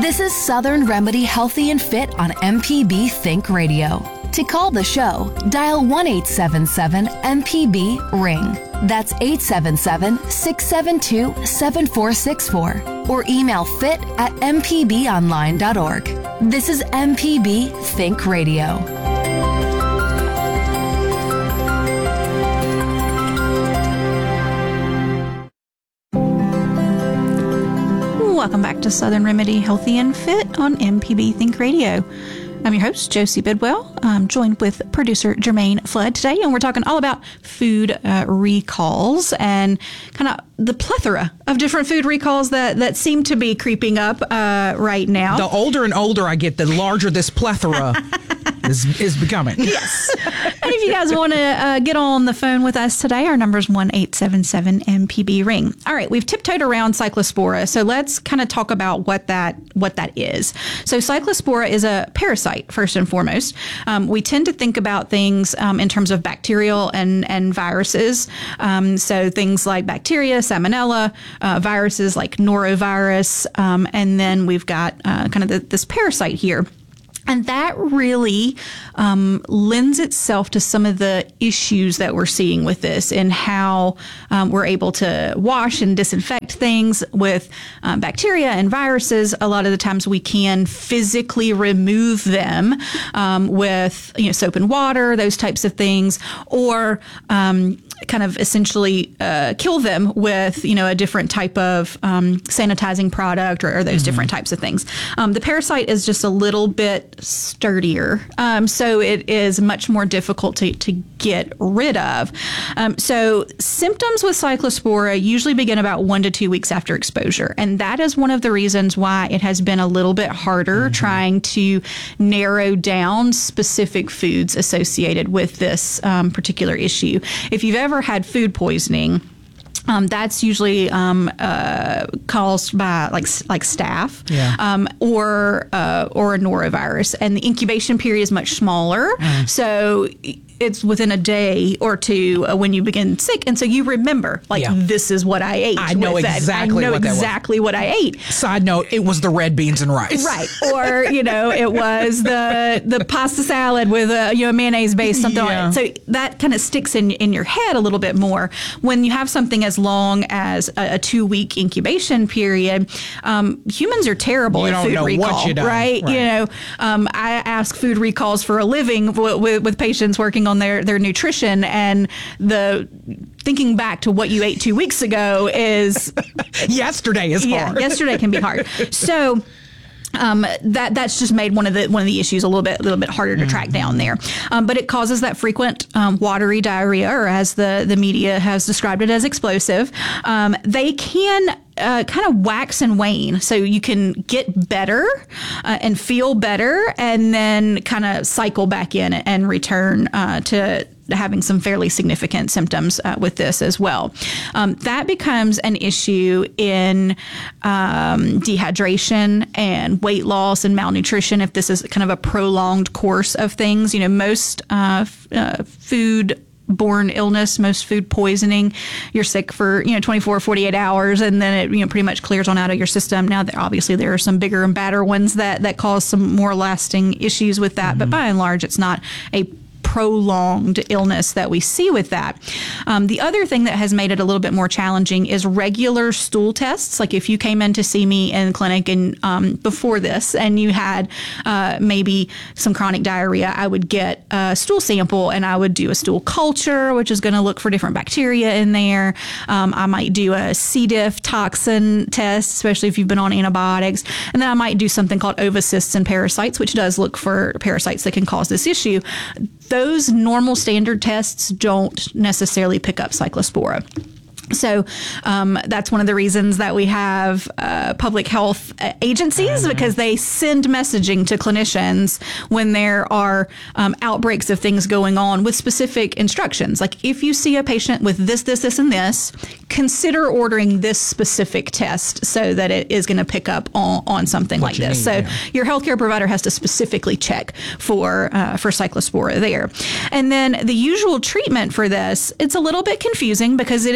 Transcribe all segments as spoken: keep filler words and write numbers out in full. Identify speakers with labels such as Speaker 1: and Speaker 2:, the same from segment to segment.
Speaker 1: This is Southern Remedy Healthy and Fit on M P B Think Radio. To call the show, dial one eight seven seven M P B ring. That's eight seven seven, six seven two, seven four six four. Or email fit at m p b online dot org. This is M P B Think Radio.
Speaker 2: Welcome back to Southern Remedy Healthy and Fit on M P B Think Radio. I'm your host, Josie Bidwell. I'm joined with producer Jermaine Flood today, and we're talking all about food uh, recalls and kind of the plethora of different food recalls that, that seem to be creeping up uh, right now.
Speaker 3: The older and older I get, the larger this plethora is, is becoming.
Speaker 2: Yes. And if you guys want to uh, get on the phone with us today, our number is one eight seven seven M P B ring. All right, we've tiptoed around Cyclospora, so let's kind of talk about what that what that is. So Cyclospora is a parasite, first and foremost. Um, we tend to think about things um, in terms of bacterial and, and viruses. Um, so things like bacteria, salmonella, uh, viruses like norovirus, um, and then we've got uh, kind of the, this parasite here. And that really um, lends itself to some of the issues that we're seeing with this and how um, we're able to wash and disinfect things with um, bacteria and viruses. A lot of the times we can physically remove them um, with you know, soap and water, those types of things, or um, kind of essentially uh, kill them with, you know, a different type of um, sanitizing product or, or those mm-hmm. different types of things. Um, the parasite is just a little bit sturdier, um, so it is much more difficult to, to get rid of. Um, so symptoms with Cyclospora usually begin about one to two weeks after exposure, and that is one of the reasons why it has been a little bit harder mm-hmm. trying to narrow down specific foods associated with this um, particular issue. If you've ever had food poisoning, Um, that's usually um, uh, caused by like like staph
Speaker 3: yeah.
Speaker 2: um, or uh, or a norovirus, and the incubation period is much smaller. Mm. So it's within a day or two uh, when you begin sick, and so you remember like yeah. this is what I ate.
Speaker 3: I know exactly.
Speaker 2: I know
Speaker 3: what
Speaker 2: exactly what I ate.
Speaker 3: Side note: it was the red beans and rice,
Speaker 2: right? Or you know, it was the the pasta salad with a you know mayonnaise based something
Speaker 3: yeah.
Speaker 2: on it. So that kind of sticks in in your head a little bit more when you have something as long as a, a two-week incubation period. Um, humans are terrible
Speaker 3: you
Speaker 2: at
Speaker 3: don't
Speaker 2: food
Speaker 3: know
Speaker 2: recall,
Speaker 3: what you done.
Speaker 2: Right?
Speaker 3: right?
Speaker 2: You know, um, I ask food recalls for a living w- with, with patients working on their, their nutrition, and the thinking back to what you ate two weeks ago is...
Speaker 3: yesterday is
Speaker 2: yeah,
Speaker 3: hard.
Speaker 2: yesterday can be hard. So... Um, that that's just made one of the one of the issues a little bit a little bit harder to mm-hmm. track down there, um, but it causes that frequent um, watery diarrhea, or as the, the media has described it, as explosive. Um, they can uh, kind of wax and wane, so you can get better uh, and feel better, and then kind of cycle back in and return uh, to having some fairly significant symptoms uh, with this as well. Um, that becomes an issue in um, dehydration and weight loss and malnutrition if this is kind of a prolonged course of things. You know, most uh, f- uh, food borne illness, most food poisoning, you're sick for, you know, twenty-four, forty-eight hours, and then it, you know, pretty much clears on out of your system. Now, there, obviously, there are some bigger and badder ones that, that cause some more lasting issues with that, mm-hmm. but by and large, it's not a prolonged illness that we see with that. Um, the other thing that has made it a little bit more challenging is regular stool tests. Like if you came in to see me in clinic and um, before this and you had uh, maybe some chronic diarrhea, I would get a stool sample and I would do a stool culture, which is going to look for different bacteria in there. Um, I might do a C. diff toxin test, especially if you've been on antibiotics. And then I might do something called ovocysts and parasites, which does look for parasites that can cause this issue. Those normal standard tests don't necessarily pick up Cyclospora. So um, that's one of the reasons that we have uh, public health agencies, mm-hmm. because they send messaging to clinicians when there are um, outbreaks of things going on with specific instructions. Like if you see a patient with this, this, this, and this, consider ordering this specific test so that it is going to pick up on, on something what like this. Need, so yeah. your healthcare provider has to specifically check for uh, for Cyclospora there. And then the usual treatment for this, it's a little bit confusing because it is a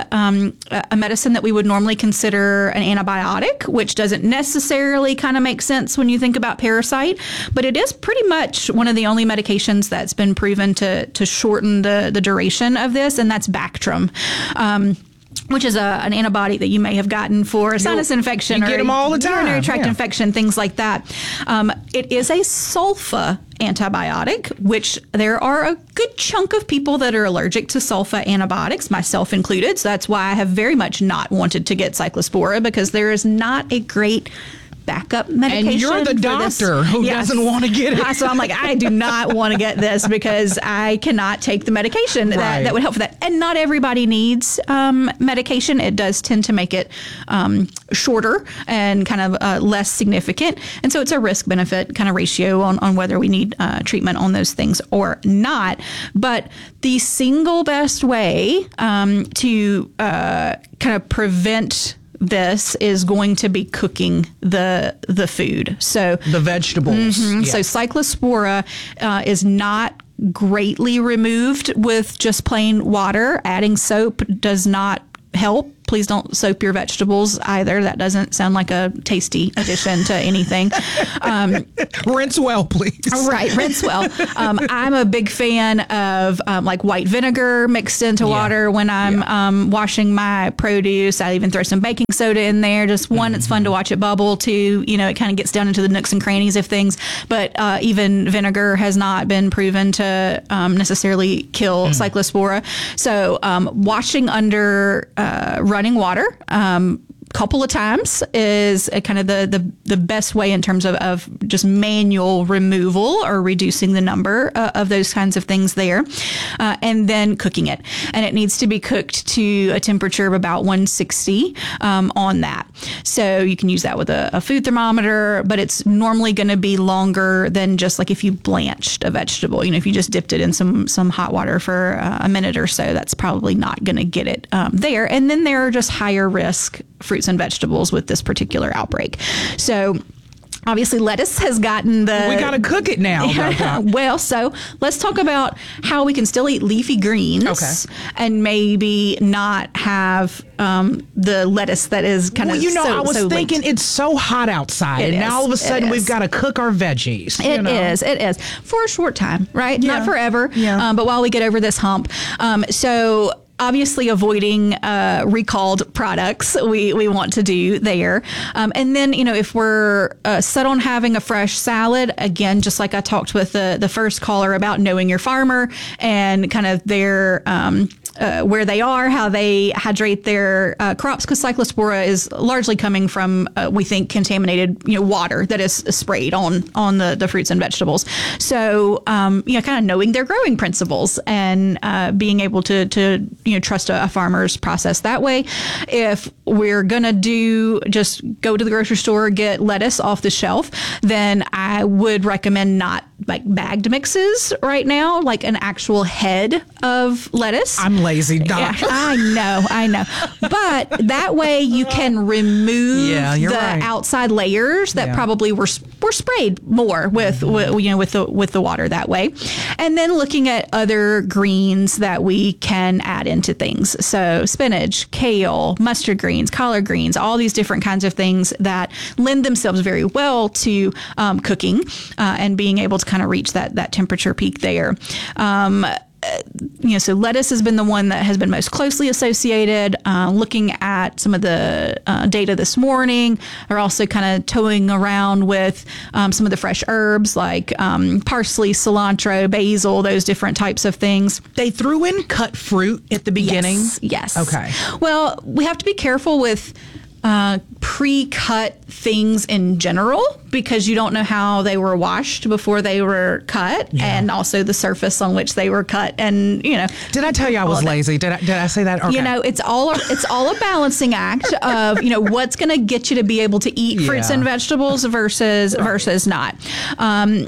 Speaker 2: a um, a medicine that we would normally consider an antibiotic, which doesn't necessarily kind of make sense when you think about parasite, but it is pretty much one of the only medications that's been proven to to shorten the the duration of this, and that's Bactrim. Um, which is a, an antibody that you may have gotten for a sinus
Speaker 3: You'll,
Speaker 2: infection
Speaker 3: you
Speaker 2: or
Speaker 3: get them all the time.
Speaker 2: urinary tract
Speaker 3: yeah.
Speaker 2: infection, things like that. Um, it is a sulfa antibiotic, which there are a good chunk of people that are allergic to sulfa antibiotics, myself included. So that's why I have very much not wanted to get Cyclospora, because there is not a great backup medication.
Speaker 3: And you're the doctor
Speaker 2: this.
Speaker 3: who
Speaker 2: yes.
Speaker 3: doesn't want to get it.
Speaker 2: So I'm like, I do not want to get this because I cannot take the medication
Speaker 3: right.
Speaker 2: that, that would help for that. And not everybody needs um, medication. It does tend to make it um, shorter and kind of uh, less significant. And so it's a risk benefit kind of ratio on, on whether we need uh, treatment on those things or not. But the single best way um, to uh, kind of prevent this is going to be cooking the the food. So
Speaker 3: the vegetables.
Speaker 2: Mm-hmm.
Speaker 3: Yeah.
Speaker 2: So Cyclospora uh, is not greatly removed with just plain water. Adding soap does not help. Please don't soap your vegetables either. That doesn't sound like a tasty addition to anything. Um,
Speaker 3: rinse well, please.
Speaker 2: Right, rinse well. Um, I'm a big fan of um, like white vinegar mixed into
Speaker 3: Yeah.
Speaker 2: water when I'm
Speaker 3: Yeah.
Speaker 2: um, washing my produce. I even throw some baking soda in there. Just one, mm-hmm. it's fun to watch it bubble. Two, you know, it kind of gets down into the nooks and crannies of things. But uh, even vinegar has not been proven to um, necessarily kill mm. Cyclospora. So um, washing under uh, running water um, couple of times is a kind of the, the, the best way in terms of, of just manual removal or reducing the number uh, of those kinds of things there. Uh, and then cooking it. And it needs to be cooked to a temperature of about one sixty um, on that. So you can use that with a, a food thermometer, but it's normally going to be longer than just like if you blanched a vegetable. You know, if you just dipped it in some, some hot water for uh, a minute or so, that's probably not going to get it um, there. And then there are just higher risk fruits and vegetables with this particular outbreak. So obviously lettuce has gotten the...
Speaker 3: We got to cook it now.
Speaker 2: Yeah, well, so let's talk about how we can still eat leafy greens
Speaker 3: okay.
Speaker 2: and maybe not have um, the lettuce that is kind
Speaker 3: well,
Speaker 2: of
Speaker 3: you know,
Speaker 2: so,
Speaker 3: I was
Speaker 2: so
Speaker 3: thinking
Speaker 2: linked.
Speaker 3: It's so hot outside,
Speaker 2: It
Speaker 3: and
Speaker 2: is.
Speaker 3: now all of a
Speaker 2: It
Speaker 3: sudden
Speaker 2: is.
Speaker 3: we've got to cook our veggies.
Speaker 2: It
Speaker 3: you know?
Speaker 2: is. It is. For a short time, right?
Speaker 3: Yeah.
Speaker 2: Not forever,
Speaker 3: Yeah.
Speaker 2: um, but while we get over this hump. Um, so... Obviously, avoiding uh, recalled products we, we want to do there. Um, and then, you know, if we're uh, set on having a fresh salad, again, just like I talked with the, the first caller about knowing your farmer and kind of their um, uh, where they are, how they hydrate their uh, crops, because Cyclospora is largely coming from, uh, we think, contaminated, you know, water that is sprayed on on the, the fruits and vegetables. So, um, you know, kind of knowing their growing principles and uh, being able to to you know, trust a, a farmer's process that way. If we're going to do just go to the grocery store, get lettuce off the shelf, then I would recommend not like bagged mixes right now, like an actual head of lettuce.
Speaker 3: I'm lazy, Doc.
Speaker 2: Yeah, I know, I know. But that way you can remove
Speaker 3: Yeah, you're
Speaker 2: the
Speaker 3: right.
Speaker 2: outside layers that
Speaker 3: Yeah.
Speaker 2: probably were were sprayed more with, with you know with the with the water that way. And then looking at other greens that we can add into things. So spinach, kale, mustard greens, collard greens, all these different kinds of things that lend themselves very well to um, cooking uh, and being able to kind of reach that that temperature peak there. Um, you know, so lettuce has been the one that has been most closely associated. Uh, looking at some of the uh, data this morning, are also kind of toying around with um, some of the fresh herbs like um, parsley, cilantro, basil, those different types of things.
Speaker 3: They threw in cut fruit at the beginning.
Speaker 2: Yes. yes.
Speaker 3: Okay.
Speaker 2: Well, we have to be careful with uh, pre-cut things in general because you don't know how they were washed before they were cut,
Speaker 3: Yeah.
Speaker 2: and also the surface on which they were cut, and you know.
Speaker 3: Did I tell you I was
Speaker 2: of that.
Speaker 3: lazy? Did I, did I say that? Okay.
Speaker 2: You know, it's all a, it's all a balancing act of, you know, what's going to get you to be able to eat fruits
Speaker 3: Yeah.
Speaker 2: and vegetables versus versus not. Um,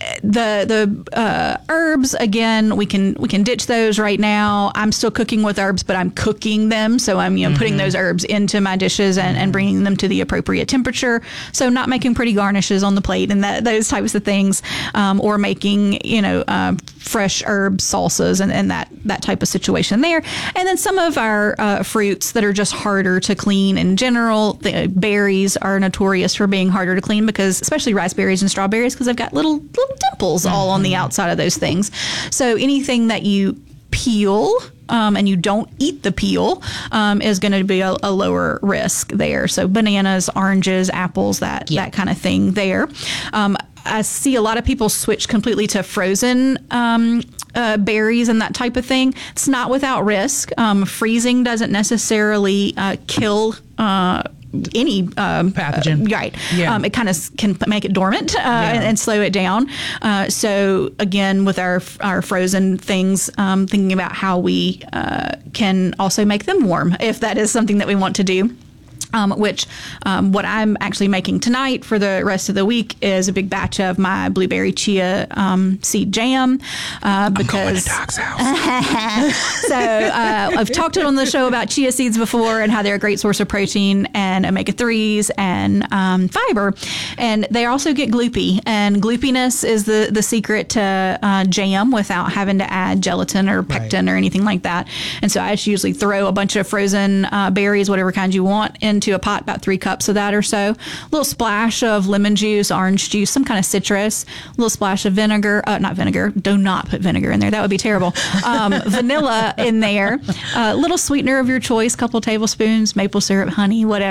Speaker 2: the the uh, herbs, again, we can we can ditch those right now. I'm still cooking with herbs, but I'm cooking them, so I'm you know mm-hmm. putting those herbs into my dishes and, and bringing them to the appropriate temperature. So not making pretty garnishes on the plate and that those types of things, um, or making you know uh, fresh herb salsas and, and that that type of situation there. And then some of our uh, fruits that are just harder to clean in general. The berries are notorious for being harder to clean because, especially raspberries and strawberries, because they've got little little dimples all on the outside of those things. So anything that you peel um, and you don't eat the peel um, is going to be a, a lower risk there. So bananas, oranges, apples, that
Speaker 3: yeah.
Speaker 2: that kind of thing there. Um, I see a lot of people switch completely to frozen um, uh, berries and that type of thing. It's not without risk. Um, freezing doesn't necessarily uh, kill uh any um,
Speaker 3: pathogen,
Speaker 2: uh, right?
Speaker 3: Yeah.
Speaker 2: Um, it kind of can make it dormant uh,
Speaker 3: yeah.
Speaker 2: and, and slow it down. Uh, so again, with our our frozen things, um, thinking about how we uh, can also make them warm, if that is something that we want to do. Um, which um, what I'm actually making tonight for the rest of the week is a big batch of my blueberry chia um, seed jam. Uh, because
Speaker 3: I'm going to Doc's house.
Speaker 2: so uh, I've talked on the show about chia seeds before and how they're a great source of protein and omega threes and um, fiber. And they also get gloopy. And gloopiness is the, the secret to uh, jam without having to add gelatin or pectin right. or anything like that. And so I just usually throw a bunch of frozen uh, berries, whatever kind you want, in into a pot, about three cups of that or so. A little splash of lemon juice, orange juice, some kind of citrus, a little splash of vinegar, uh, not vinegar, do not put vinegar in there. That would be terrible. Um, vanilla in there, a uh, little sweetener of your choice, couple tablespoons, maple syrup, honey, whatever.